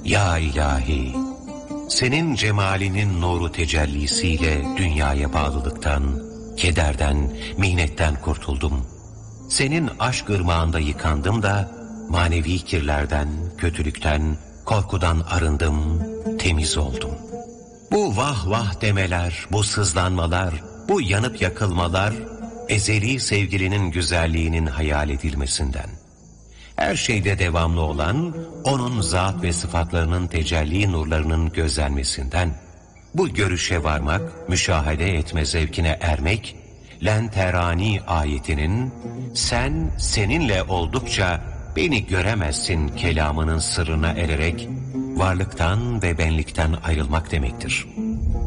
Ya ilahi, senin cemalinin nuru tecellisiyle dünyaya bağlılıktan, kederden, mihnetten kurtuldum. Senin aşk ırmağında yıkandım da manevi kirlerden, kötülükten, korkudan arındım, temiz oldum. Bu vah vah demeler, bu sızlanmalar, bu yanıp yakılmalar, ezeli sevgilinin güzelliğinin hayal edilmesinden. Her şeyde devamlı olan, onun zat ve sıfatlarının tecelli nurlarının gözlenmesinden. Bu görüşe varmak, müşahede etme zevkine ermek, Len terani ayetinin, sen seninle oldukça beni göremezsin kelamının sırrına ererek, varlıktan ve benlikten ayrılmak demektir.